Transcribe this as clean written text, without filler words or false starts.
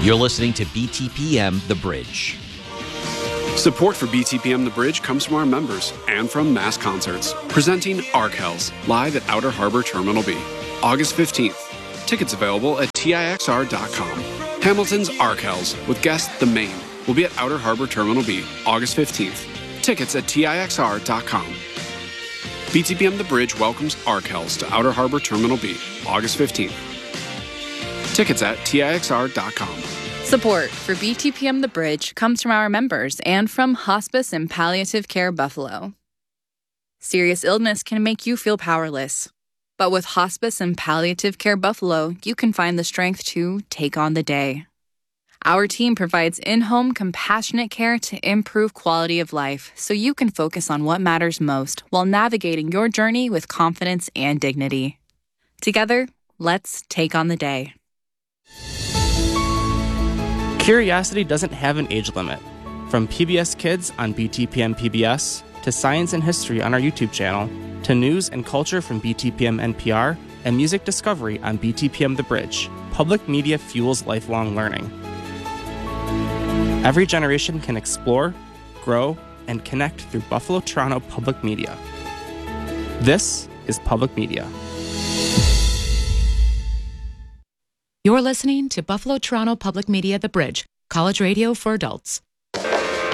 You're listening to BTPM The Bridge. Support for BTPM The Bridge comes from our members and from Mass Concerts, presenting Arkells live at Outer Harbor Terminal B, August 15th. Tickets available at TIXR.com. Hamilton's Arkells with guest The Maine will be at Outer Harbor Terminal B, August 15th. Tickets at TIXR.com. BTPM The Bridge welcomes Arkells to Outer Harbor Terminal B, August 15th. Tickets at TIXR.com. Support for BTPM The Bridge comes from our members and from Hospice and Palliative Care Buffalo. Serious illness can make you feel powerless. But with Hospice and Palliative Care Buffalo, you can find the strength to take on the day. Our team provides in-home compassionate care to improve quality of life so you can focus on what matters most while navigating your journey with confidence and dignity. Together, let's take on the day. Curiosity doesn't have an age limit. From PBS Kids on BTPM PBS, to Science and History on our YouTube channel, to news and culture from BTPM NPR, and music discovery on BTPM The Bridge, public media fuels lifelong learning. Every generation can explore, grow, and connect through Buffalo Toronto Public Media. This is Public Media. You're listening to Buffalo Toronto Public Media The Bridge, college radio for adults.